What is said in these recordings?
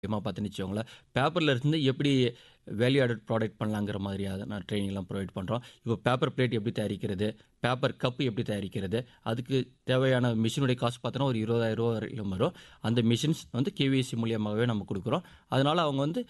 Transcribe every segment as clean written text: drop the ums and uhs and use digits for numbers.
பார்த்துன்னு வச்சுக்கோங்களேன், பேப்பர்ல இருந்து எப்படி வேல்யூ ஆடட் ப்ராடக்ட் பண்ணலாங்கிற மாதிரியான ட்ரெயினிங்லாம் ப்ரொவைட் பண்ணுறோம். இப்போ பேப்பர் பிளேட் எப்படி தயாரிக்கிறது, பேப்பர் கப் எப்படி தயாரிக்கிறது, அதுக்கு தேவையான மிஷினுடைய காஸ்ட் பார்த்தோன்னா ஒரு ரூ. 20,000 வரையிலும் வரும். அந்த மிஷின்ஸ் வந்து கேவிசி மூலியமாகவே நம்ம கொடுக்குறோம். அதனால் அவங்க வந்து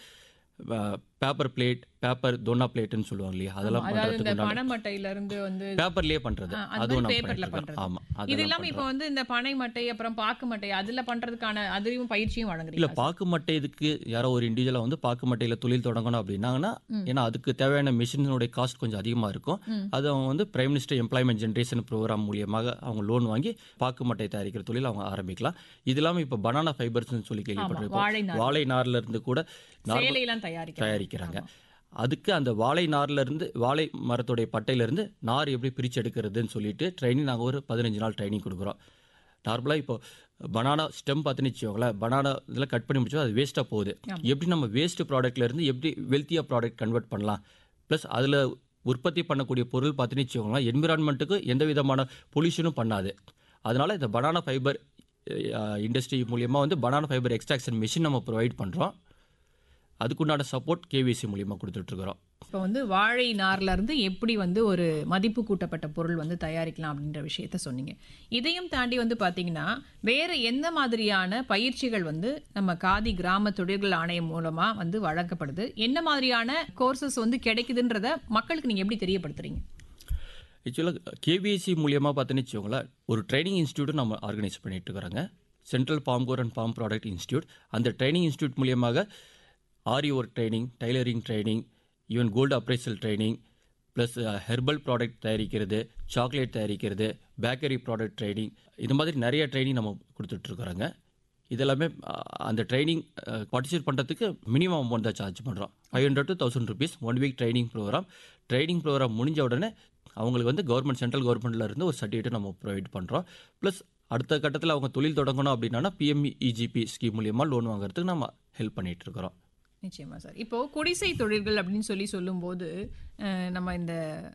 பேப்பர் பிளேட், பேப்பர் தோனா பிளேட்டுன்னு சொல்லுவாங்க இல்லையா, ஆமா. அதெல்லாம் அதாவது இந்த பண்ணுறதுக்கு உண்டான பனைமட்டையில இருந்து வந்து பேப்பர்லேயே பண்ணுறது அந்த அதுவும் மாதிரி நம்ம பேப்பர்ல பண்ணிட்டு இருக்கோம். பண்றது. ஆமாம், இது அதெல்லாம் இல்லாம இப்போ பண்ணுறோம். வந்து இந்த பனை மட்டை, அப்புறம் பாக்கு மட்டை அதுல பண்றதுக்கான அதுலயும் பயிற்சியும் இல்லை, வழங்குறீங்களா சார்? பாக்கு மட்டை இதுக்கு யாரோ ஒரு இண்டிவிஜுவலாக வந்து பாக்கு மட்டையில் தொழில் தொடங்கணும் அப்படின்னாங்கன்னா, ம். ஏன்னா அதுக்கு தேவையான மிஷினுடைய காஸ்ட் கொஞ்சம் அதிகமாக இருக்கும். ம். அது அவங்க வந்து prime minister employment generation program மூலியமாக அவங்க லோன் வாங்கி பாக்கு மட்டை தயாரிக்கிற தொழில் அவங்க ஆரம்பிக்கலாம். இது இல்லாமல் இப்போ பனானா ஃபைபர்ஸ்னு சொல்லி ஆமா. கேள்விப்பட்டிருப்போம். வாழை நார். வாழை நார்ல இருந்து கூட நார்மல் சேலையெல்லாம் தயாரிக்கிறாங்க. ஆமா. அதுக்கு அந்த வாழை நார்ல இருந்து வாழை மரத்துடைய பட்டையிலேருந்து நார் எப்படி பிரித்து எடுக்கிறதுன்னு சொல்லிட்டு ட்ரைனிங் நாங்கள் ஒரு 15 நாள் ட்ரைனிங் கொடுக்குறோம். நார்மலாக இப்போ பனானா ஸ்டெம் பார்த்துன்னு வச்சுக்கோங்களேன், பனானா இதெல்லாம் கட் பண்ணி முடிச்சோம், அது வேஸ்ட்டாக போகுது. ஆமா. எப்படி நம்ம வேஸ்ட் ப்ராடக்ட்லேருந்து எப்படி வெல்த்தியாக ப்ராடக்ட் கன்வெர்ட் பண்ணலாம், ப்ளஸ் அதில் உற்பத்தி பண்ணக்கூடிய பொருள் பார்த்துன்னு வச்சுக்கோங்களேன், என்விரான்மெண்ட்டுக்கு எந்த விதமான பொல்யூஷனும் பண்ணாது. அதனால் இந்த பனானா ஃபைபர் இண்டஸ்ட்ரி மூலியமாக வந்து பனானா ஃபைபர் எக்ஸ்ட்ராக்ஷன் மிஷின் நம்ம ப்ரொவைட் பண்ணுறோம். அதுக்குண்டான சப்போர்ட் கேவிசி மூலியமாக கொடுத்துட்ருக்குறோம். இப்போ வந்து வாழை நார்ல இருந்து எப்படி வந்து ஒரு மதிப்பு கூட்டப்பட்ட பொருள் வந்து தயாரிக்கலாம் அப்படின்ற விஷயத்த சொன்னீங்க. இதையும் தாண்டி வந்து பார்த்தீங்கன்னா, வேற எந்த மாதிரியான பயிற்சிகள் வந்து நம்ம காதி கிராம தொழில்கள் ஆணையம் மூலமா வந்து வழங்கப்படுது? என்ன மாதிரியான கோர்சஸ் வந்து கிடைக்குதுன்றத மக்களுக்கு நீங்க எப்படி தெரியப்படுத்துறீங்க? ஆக்சுவலாக கேவிசி மூலியமாக பார்த்துன்னு வச்சுக்கோங்களேன், ஒரு ட்ரைனிங் இன்ஸ்டியூட்டும் நம்ம ஆர்கனைஸ் பண்ணிட்டு இருக்கிறோங்க. Central பாம்கோர் and bomb product institute. அந்த ட்ரைனிங் இன்ஸ்டியூட் மூலியமாக ஆரி work training, tailoring training, even gold appraisal training, plus herbal product தயாரிக்கிறது, சாக்லேட் தயாரிக்கிறது, பேக்கரி ப்ராடக்ட் ட்ரைனிங், இது மாதிரி நிறைய ட்ரைனிங் நம்ம கொடுத்துட்ருக்குறோங்க. இதெல்லாமே அந்த ட்ரைனிங் பார்ட்டிசிபேட் பண்ணுறதுக்கு மினிமம் அமௌண்ட் தான் சார்ஜ் பண்ணுறோம். 500 to 1000 rupees 1 week training program. Training program முடிஞ்ச உடனே அவங்களுக்கு வந்து கவர்மெண்ட் சென்ட்ரல் கவர்மெண்ட்டில் இருந்து ஒரு சர்டிஃபிகேட் நம்ம ப்ரொவைட் பண்ணுறோம். ப்ளஸ் அடுத்த கட்டத்தில் அவங்க தொழில் தொடங்கணும் அப்படின்னா PMEGP ஸ்கீம் மூலியமாக லோன் வாங்குறதுக்கு நம்ம ஹெல்ப் பண்ணிகிட்ருக்குறோம். நிச்சயமா சார். இப்போ குடிசை தொழில்கள் அப்படின்னு சொல்லும்போது நம்ம இந்த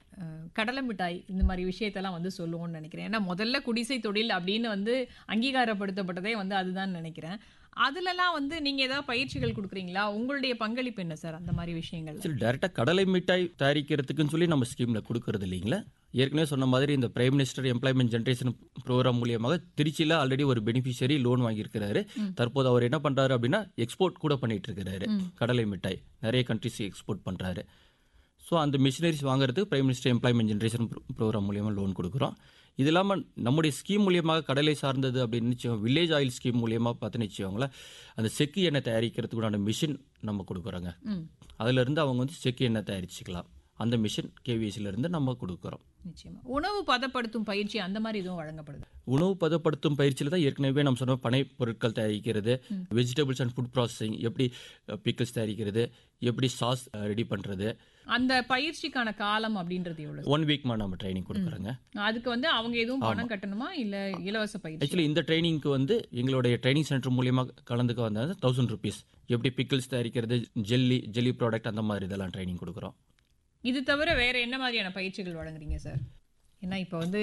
கடலை மிட்டாய் இந்த மாதிரி விஷயத்தெல்லாம் வந்து சொல்லுவோம்னு நினைக்கிறேன். ஏன்னா முதல்ல குடிசை தொழில் அப்படின்னு வந்து அங்கீகாரப்படுத்தப்பட்டதே வந்து அதுதான் நினைக்கிறேன். அதுலலாம் வந்து நீங்க ஏதாவது பயிற்சிகள் கொடுக்குறீங்களா? உங்களுடைய பங்களிப்பு என்ன சார் அந்த மாதிரி விஷயங்கள்? சரி, டேரெக்டாக கடலை மிட்டாய் தயாரிக்கிறதுக்குன்னு சொல்லி நம்ம ஸ்கீமில் கொடுக்கறது இல்லைங்களா. ஏற்கனவே சொன்ன மாதிரி இந்த prime minister employment generation program மூலியமாக திருச்சியில் ஆல்ரெடி ஒரு பெனிஃபிஷியரி லோன் வாங்கியிருக்கிறாரு. தற்போது அவர் என்ன பண்ணுறாரு அப்படின்னா எக்ஸ்போர்ட் கூட பண்ணிட்டு இருக்கிறாரு. கடலை மிட்டாய் நிறைய கண்ட்ரிஸ்க்கு எக்ஸ்போர்ட் பண்ணுறாரு. ஸோ அந்த மிஷினரிஸ் வாங்குறதுக்கு prime minister employment generation program மூலியமாக லோன் கொடுக்குறோம். இது இல்லாமல் நம்முடைய ஸ்கீம் மூலியமாக கடலை சார்ந்தது அப்படின்னு வச்சுக்கோங்க, வில்லேஜ் ஆயில் ஸ்கீம் மூலியமாக பார்த்துன்னு வச்சுக்கோங்களேன், அந்த செக்கு எண்ணெய் தயாரிக்கிறதுக்குண்டான மிஷின் நம்ம கொடுக்குறோங்க. அதிலிருந்து அவங்க வந்து செக்கு எண்ணெய் தயாரிச்சுக்கலாம். அந்த மிஷின் கேவிசிலேருந்து நம்ம கொடுக்குறோம். நிச்சயமா. உணவு பதப்படுத்தும் பயிற்சி அந்த மாதிரி எதுவும் வழங்கப்படுது? உணவு பதப்படுத்தும் பயிற்சியில் தான் ஏற்கனவே நம்ம சொன்ன பனை பொருட்கள் தயாரிக்கிறது, வெஜிடபிள்ஸ் அண்ட் ஃபுட் ப்ராசஸிங், எப்படி பிக்கிள்ஸ் தயாரிக்கிறது, எப்படி சாஸ் ரெடி பண்ணுறது. அந்த பயிற்சிக்கான காலம் அப்படின்றது எவ்வளவு? 1 week நம்ம ட்ரைனிங் கொடுக்குறோங்க. அதுக்கு வந்து அவங்க எதுவும் பணம் கட்டணுமா இல்ல இலவச பயிற்சி? ஆக்சுவலி இந்த ட்ரைனிங்க்கு வந்து எங்களுடைய ட்ரைனிங் சென்டர் மூலியமாக கலந்துக்க வந்தால் 1000 rupees எப்படி பிக்கிள்ஸ் தயாரிக்கிறது, ஜெல்லி ப்ராடக்ட் அந்த மாதிரி இதெல்லாம் ட்ரைனிங் கொடுக்குறோம். இது தவிர வேற என்ன மாதிரியான பயிற்சிகள் வழங்குறீங்க சார்? ஏன்னா இப்போ வந்து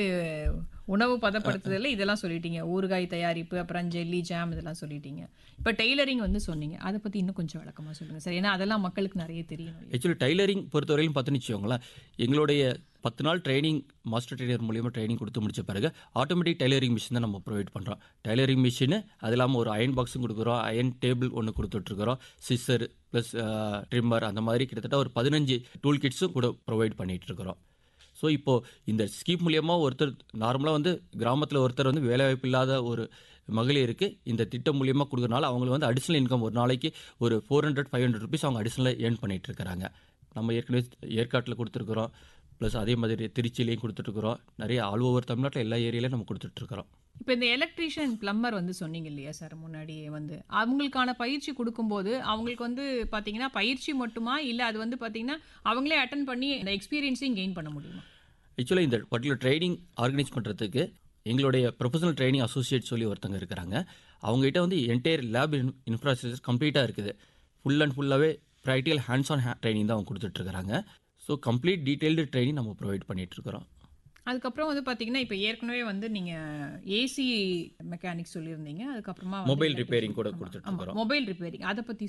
உணவு பதப்படுத்துதல்ல இதெல்லாம் சொல்லிட்டீங்க, ஊறுகாய் தயாரிப்பு, அப்புறம் ஜெல்லி, ஜாம் இதெல்லாம் சொல்லிட்டீங்க. இப்போ டெய்லரிங் வந்து சொன்னீங்க, அதை பற்றி இன்னும் கொஞ்சம் விளக்கமாக சொல்லுங்கள் சார். ஏன்னா அதெல்லாம் மக்களுக்கு நிறைய தெரியணும். ஆக்சுவலி டைலரிங் பொறுத்தவரையிலும் பார்த்துன்னு வச்சுக்கோங்களேன், எங்களுடைய 10 நாள் ட்ரைனிங் மாஸ்டர் டெய்லர் மூலியமாக ட்ரைனிங் கொடுத்து முடிச்ச பிறகு ஆட்டோமேட்டிக் டைலரிங் மிஷின் தான் நம்ம ப்ரொவைட் பண்ணுறோம். டைலரிங் மிஷின் அது இல்லாமல் ஒரு அயன் பாக்ஸும் கொடுக்குறோம், அயன் டேபிள் ஒன்று கொடுத்துட்ருக்குறோம், சிஸ்ஸர் ப்ளஸ் ட்ரிம்மர் அந்த மாதிரி கிட்டத்தட்ட ஒரு 15 டூல் கிட்ஸும் கூட ப்ரொவைட் பண்ணிகிட்ருக்குறோம். ஸோ இப்போது இந்த ஸ்கீம் மூலியமாக ஒருத்தர் நார்மலாக வந்து கிராமத்தில் ஒருத்தர் வந்து வேலைவாய்ப்பு இல்லாத ஒரு மகளிருக்கு இந்த திட்டம் மூலியமாக கொடுக்குறனால அவங்களுக்கு வந்து அடிஷ்னல் இன்கம் ஒரு நாளைக்கு ஒரு 400-500 rupees அவங்க அடிஷ்னலாக ஏர்ன் பண்ணிகிட்டு இருக்கிறாங்க. நம்ம ஏற்கனவே ஏற்காட்டில் கொடுத்துருக்குறோம், ப்ளஸ் அதே மாதிரி திருச்சியிலையும் கொடுத்துட்ருக்குறோம், நிறைய ஆல் ஓவர் தமிழ்நாட்டில் எல்லா ஏரியாலையும் நம்ம கொடுத்துட்ருக்குறோம். இப்போ இந்த எலக்ட்ரீஷியன் பிளம்பர் வந்து சொன்னீங்க இல்லையா சார், முன்னாடியே வந்து அவங்களுக்கான பயிற்சி கொடுக்கும்போது அவங்களுக்கு வந்து பார்த்தீங்கன்னா பயிற்சி மட்டுமா இல்லை அது வந்து பார்த்தீங்கன்னா அவங்களே அட்டன் பண்ணி இந்த எக்ஸ்பீரியன்ஸையும் கெயின் பண்ண முடியுமா? ஆக்சுவலாக இந்த பர்டிகுலர் ட்ரைனிங் ஆர்கனைஸ் பண்ணுறதுக்கு எங்களுடைய ப்ரொஃபஷனல் ட்ரைனிங் அசோசியேட் சொல்லி ஒருத்தங்க இருக்கிறாங்க. அவங்ககிட்ட வந்து என்டையர் லேப் இன்ஃப்ராஸ்ட்ரக்சர் கம்ப்ளீட்டாக இருக்குது. ஃபுல் அண்ட் ஃபுல்லாகவே ப்ராக்டிக்கல் ஹேண்ட்ஸ் ஆன் ட்ரைனிங் தான் அவங்க கொடுத்துட்ருக்குறாங்க. ஸோ கம்ப்ளீட் டீட்டெயில்டு ட்ரைனிங் நம்ம ப்ரொவைட் பண்ணிகிட்ருக்குறோம். அதுக்கப்புறம் வந்து பார்த்தீங்கன்னா இப்போ ஏற்கனவே வந்து நீங்கள் ஏசி மெக்கானிக் சொல்லியிருந்தீங்க, அதுக்கப்புறமா மொபைல் ரிப்பேரிங் கூட கொடுத்துட்ருக்குறோம். மொபைல் ரிப்பேரிங் அதை பற்றி